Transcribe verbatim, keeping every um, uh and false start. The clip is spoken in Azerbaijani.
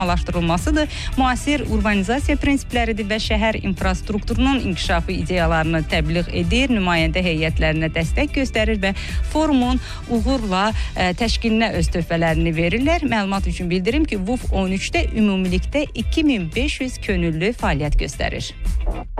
formalaşdırılmasıdır, müasir urbanizasiya prinsipləridir və şəhər infrastrukturunun inkişafı ideyalarını təbliğ edir, nümayəndə heyətlərinə dəstək göstərir və forumun uğurla ə, təşkilinə öz töhfələrini verirlər. Məlumat üçün bildirim ki, V U F on üçdə ümumilikdə iki min beş yüz könüllü fəaliyyət göstərir.